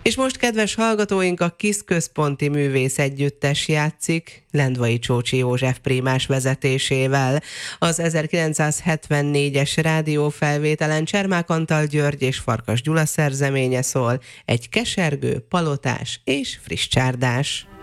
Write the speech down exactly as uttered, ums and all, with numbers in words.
És most, kedves hallgatóink, a Kiss Központi Művész Együttes játszik Lendvai Csócsi József prímás vezetésével. Az ezerkilencszázhetvennégyes rádiófelvételen Csermák Antal György és Farkas Gyula szerzeménye szól, egy kesergő, palotás és friss csárdás.